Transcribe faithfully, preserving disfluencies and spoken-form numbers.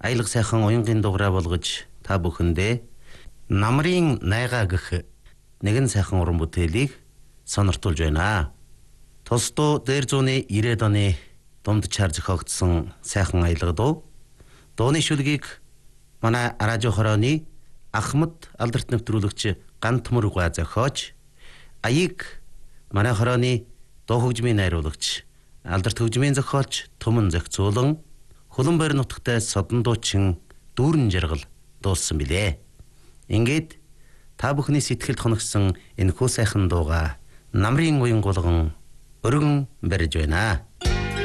Аялга сайхан уянгийн дугаараа болгож та бүхэндээ намрын найгаа гэх нэгэн сайхан уран бүтээлийг сониртуулж байна. Тус дуу дээр зууны ирээд оны дундчаар зохиогдсон сайхан аялга дуу. Дууны шүлгийг манай радио хорооны Ахмад алдарт нэвтрүүлэгч Гантмөргва зохиож, аяыг манай хорооны дуу хөгжмийн найруулагч алдарт хөгжмийн зохиолч Түмэн зохицуулан Хулан байр нутагтай содон дуучин Дүүрэн жаргал дуулсан билээ. Ингээд та бүхний сэтгэлд хоногсон энэ хөө сайхан дууга намрын уянгуулган өргөн барьж байна.